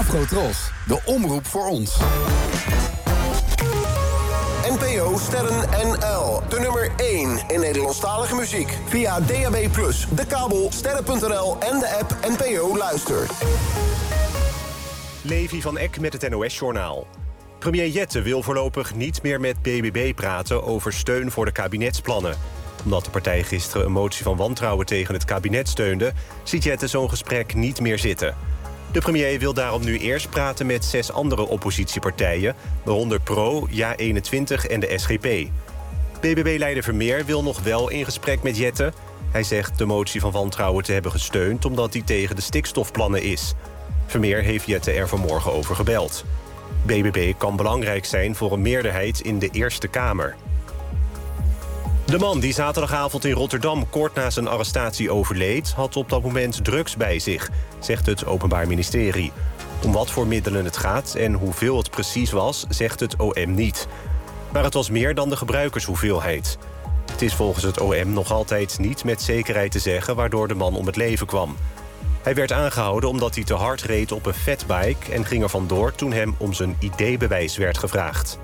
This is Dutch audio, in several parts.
Afrotros, de omroep voor ons. NPO Sterren NL. De nummer 1 in Nederlandstalige muziek. Via DAB+, de kabel, sterren.nl en de app NPO Luister. Levi van Eck met het NOS-journaal. Premier Jette wil voorlopig niet meer met BBB praten over steun voor de kabinetsplannen. Omdat de partij gisteren een motie van wantrouwen tegen het kabinet steunde, ziet Jette zo'n gesprek niet meer zitten. De premier wil daarom nu eerst praten met 6 andere oppositiepartijen, waaronder PRO, JA21 en de SGP. BBB-leider Vermeer wil nog wel in gesprek met Jette. Hij zegt de motie van wantrouwen te hebben gesteund omdat hij tegen de stikstofplannen is. Vermeer heeft Jette er vanmorgen over gebeld. BBB kan belangrijk zijn voor een meerderheid in de Eerste Kamer. De man die zaterdagavond in Rotterdam kort na zijn arrestatie overleed, had op dat moment drugs bij zich, zegt het Openbaar Ministerie. Om wat voor middelen het gaat en hoeveel het precies was, zegt het OM niet. Maar het was meer dan de gebruikershoeveelheid. Het is volgens het OM nog altijd niet met zekerheid te zeggen waardoor de man om het leven kwam. Hij werd aangehouden omdat hij te hard reed op een fatbike en ging er vandoor toen hem om zijn ID-bewijs werd gevraagd.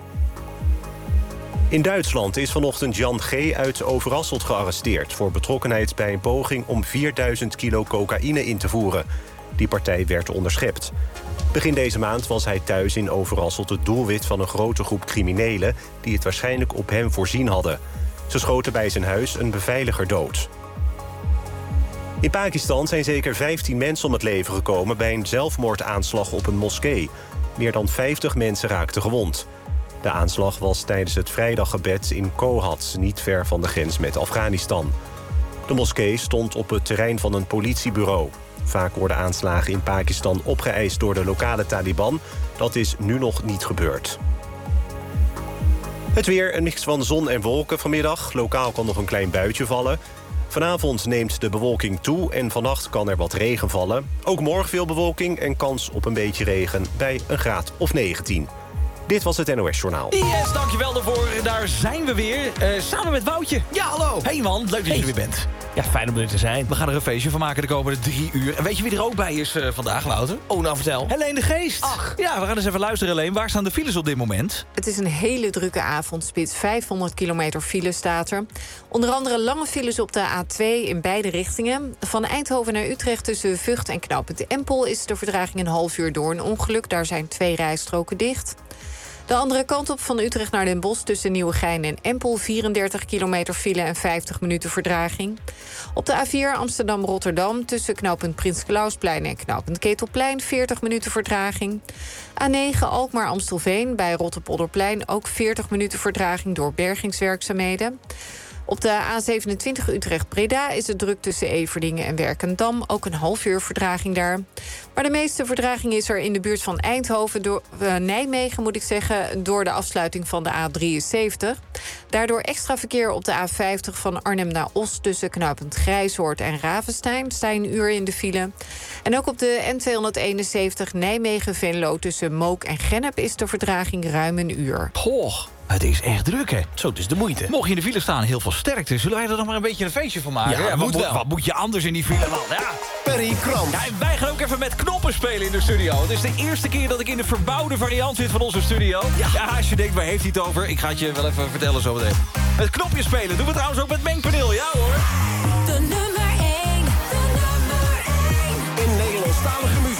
In Duitsland is vanochtend Jan G. uit Overasselt gearresteerd voor betrokkenheid bij een poging om 4000 kilo cocaïne in te voeren. Die partij werd onderschept. Begin deze maand was hij thuis in Overasselt het doelwit van een grote groep criminelen die het waarschijnlijk op hem voorzien hadden. Ze schoten bij zijn huis een beveiliger dood. In Pakistan zijn zeker 15 mensen om het leven gekomen bij een zelfmoordaanslag op een moskee. Meer dan 50 mensen raakten gewond. De aanslag was tijdens het vrijdaggebed in Kohat, niet ver van de grens met Afghanistan. De moskee stond op het terrein van een politiebureau. Vaak worden aanslagen in Pakistan opgeëist door de lokale Taliban. Dat is nu nog niet gebeurd. Het weer, een mix van zon en wolken vanmiddag. Lokaal kan nog een klein buitje vallen. Vanavond neemt de bewolking toe en vannacht kan er wat regen vallen. Ook morgen veel bewolking en kans op een beetje regen bij een graad of 19. Dit was het NOS Journaal. Yes, dankjewel daarvoor. Daar zijn we weer. Samen met Woutje. Ja, hallo. Hey man, leuk dat je er weer bent. Ja, fijn om er te zijn. We gaan er een feestje van maken de komende 3 uur. En weet je wie er ook bij is vandaag, Wouter? Oh, nou vertel. Helene de Geest. Ach. Ja, we gaan eens even luisteren, Helene. Waar staan de files op dit moment? Het is een hele drukke avondspits. 500 kilometer file staat er. Onder andere lange files op de A2 in beide richtingen. Van Eindhoven naar Utrecht tussen Vught en knooppunt Empel is de vertraging een half uur door een ongeluk. Daar zijn 2 rijstroken dicht. De andere kant op van Utrecht naar Den Bosch tussen Nieuwegein en Empel 34 kilometer file en 50 minuten vertraging. Op de A4 Amsterdam-Rotterdam tussen knooppunt Prins Clausplein en knooppunt Ketelplein 40 minuten vertraging. A9 Alkmaar-Amstelveen bij Rotterpolderplein ook 40 minuten vertraging door bergingswerkzaamheden. Op de A27 Utrecht-Breda is het druk tussen Everdingen en Werkendam. Ook een half uur vertraging daar. Maar de meeste vertraging is er in de buurt van Eindhoven... door Nijmegen, moet ik zeggen, door de afsluiting van de A73. Daardoor extra verkeer op de A50 van Arnhem naar Os... tussen knooppunt Grijshoort en Ravenstein. Sta je een uur in de file. En ook op de N271 Nijmegen-Venlo tussen Mook en Gennep... is de vertraging ruim een uur. Goh. Het is echt druk, hè? Zo, het is de moeite. Mocht je in de file staan, heel veel sterkte. Zullen wij er nog maar een beetje een feestje van maken? Ja, moet wel. Wat moet je anders in die file, man? Ja. Perry Krant. Ja, en wij gaan ook even met knoppen spelen in de studio. Het is de eerste keer dat ik in de verbouwde variant zit van onze studio. Ja, als je denkt, waar heeft hij het over? Ik ga het je wel even vertellen zo meteen. Met knopjes spelen doen we trouwens ook met mengpaneel. Ja, hoor. De nummer 1. In Nederlandstalige muziek.